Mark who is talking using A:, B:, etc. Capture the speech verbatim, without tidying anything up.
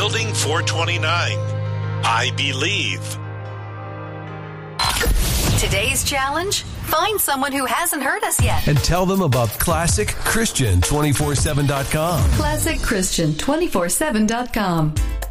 A: Building four twenty-nine. I believe.
B: Today's challenge? Find someone who hasn't heard us yet.
C: And tell them about Classic Christian two forty-seven dot com.
B: Classic Christian two forty-seven dot com.